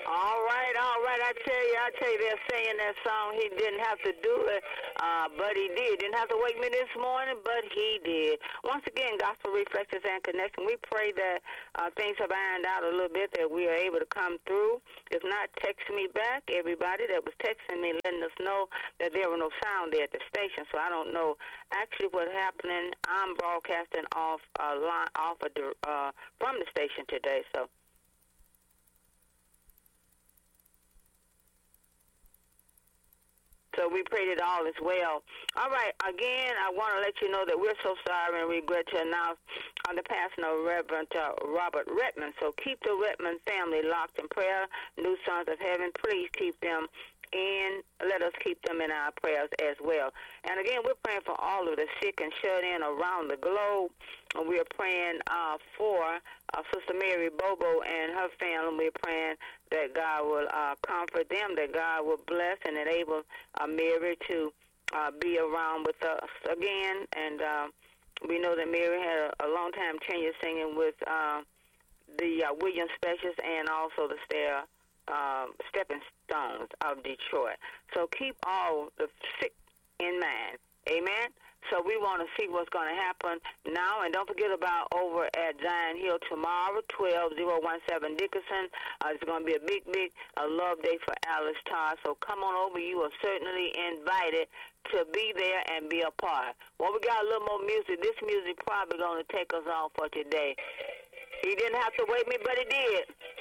All right, all right. I tell you, they're singing that song. He didn't have to do it, but he did. Didn't have to wake me this morning, but he did. Once again, Gospel Reflections and Connection. We pray that things have ironed out a little bit, that we are able to come through. If not, text me back. Everybody that was texting me, letting us know that there was no sound there at the station. So I don't know actually what's happening. I'm broadcasting off line off of the, from the station today. So we pray that all is well. All right. Again, I want to let you know that we're so sorry and regret to announce the passing of Reverend Robert Redmond. So keep the Redmond family locked in prayer. New Sons of Heaven, please keep them in. Let us keep them in our prayers as well. And again, we're praying for all of the sick and shut in around the globe. And we are praying for Sister Mary Bobo and her family. We're praying that God will comfort them, that God will bless and enable Mary to be around with us again. And we know that Mary had a long time tenure singing with the Williams Specials and also the Stepping Stones of Detroit. So keep all the sick in mind. Amen. So we want to see what's going to happen now. And don't forget about over at Zion Hill tomorrow, 12017 Dickinson. It's going to be a big love day for Alice Todd. So come on over. You are certainly invited to be there and be a part. Well, we got a little more music. This music probably going to take us off for today. He didn't have to wake me, but he did.